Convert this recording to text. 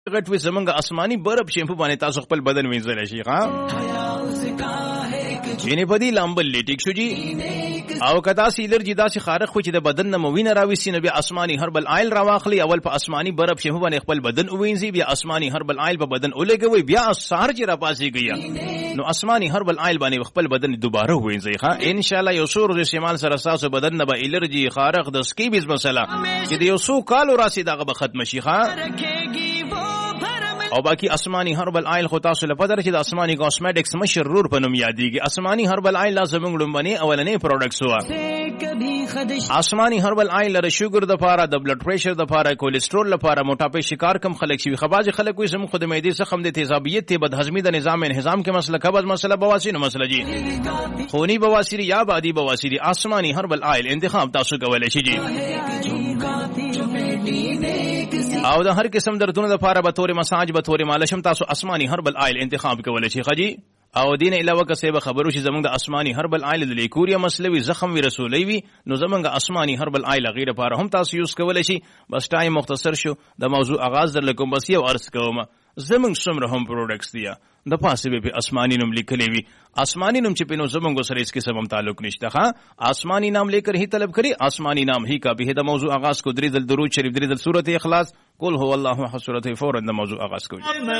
غټ وي زمونږ آسماني برب شیمپو باندې تاسو خپل بدن وینځلی شي ښه یعنې په دې لامبل دی ټیک شو جي او که داسې الرجي داسې خارق وي چې د بدن نه مو وینه راویستي نو بیا آسماني هربل آیل راواخلي اول په آسماني برب شیمپو باندې خپل بدن ووینځي بیا آسماني هربل آیل په بدن ولګوي بیا سهار چې راپاڅېږي نو آسماني هربل آیل باندې خپل بدن دوباره ووینځئ ښه انشاءالله یو څو ورځې استعمال سره ستاسو بدن نه به الرجي خارق د سکیبیز مسله چې د یو څو کالو راسي دغه به ختمه شي ښه او باقی آسمانی هربل آیل خو تاسو له پدره چې د آسمانی کاسمیټکس مشرور په نوم یادېږي آسمانی هربل آیل لازم لومبني اولنې پروډکټس هوا آسمانی هربل آیل لره شوګر د پاره د بلډ پریشر د پاره کولیسټرول لپاره موټاپې شکار کم خلک شي خباز خلک وي زموږ خود معدې زخم د تیزابیت ته بدهضمي د نظام انهضام کې مسله قبض مسله بواسیر مسله جی خونی بواسیر یا بادي بواسیر آسمانی هربل آیل انتخاب تاسو کولای شئ جی او د هر قسم دردونو لپاره به تور مساج به تور مالشم تاسو آسمانی هربل آیل انتخاب کولای شئ خجی او دین علاوه که څه به خبرو شي زمونږ د آسمانی هربل آیل د لیکوریا مسلوي زخم وی رسولي وي نو زمونږ آسمانی هربل آیل غیر لپاره هم تاسو یوز کولای شئ بس ټایم مختصر شو د موضوع آغاز در لکم بس یو عرض کوم زمونږ څومره هم پروډکټس دي د پاسه به آسمانی نوم لیکلی وي آسمانی نوم چې پینو زمونږ سره اس قسم هم تعلق نشته ها آسمانی نام لیکر ہی طلب کری آسمانی نام ہی کا به د موضوع آغاز کو درې دل درود شریف درې دل سورۃ اخلاص قل هو الله احد سورۃ فورا د موضوع آغاز کو